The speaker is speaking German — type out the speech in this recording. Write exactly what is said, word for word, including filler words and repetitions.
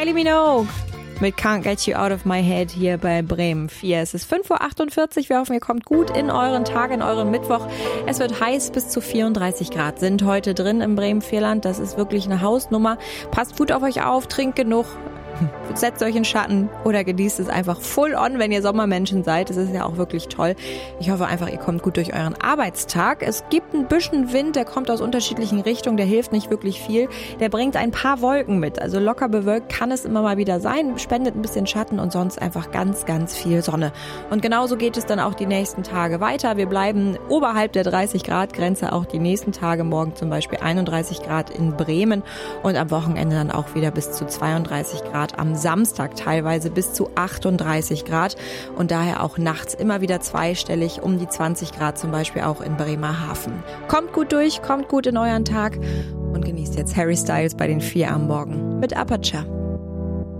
Kylie Minogue mit Can't Get You Out of My Head hier bei Bremen vier. Es ist fünf Uhr achtundvierzig. Wir hoffen, ihr kommt gut in euren Tag, in euren Mittwoch. Es wird heiß, bis zu vierunddreißig Grad sind heute drin im Bremen Vierland. Das ist wirklich eine Hausnummer. Passt gut auf euch auf, trinkt genug. Setzt euch in Schatten oder genießt es einfach full on, wenn ihr Sommermenschen seid. Das ist ja auch wirklich toll. Ich hoffe einfach, ihr kommt gut durch euren Arbeitstag. Es gibt ein bisschen Wind, der kommt aus unterschiedlichen Richtungen, der hilft nicht wirklich viel. Der bringt ein paar Wolken mit. Also locker bewölkt kann es immer mal wieder sein, spendet ein bisschen Schatten und sonst einfach ganz, ganz viel Sonne. Und genauso geht es dann auch die nächsten Tage weiter. Wir bleiben oberhalb der dreißig Grad Grenze auch die nächsten Tage. Morgen zum Beispiel einunddreißig Grad in Bremen und am Wochenende dann auch wieder bis zu zweiunddreißig Grad. Am Samstag teilweise bis zu achtunddreißig Grad und daher auch nachts immer wieder zweistellig, um die zwanzig Grad zum Beispiel auch in Bremerhaven. Kommt gut durch, kommt gut in euren Tag und genießt jetzt Harry Styles bei den vier am Morgen mit Aperture.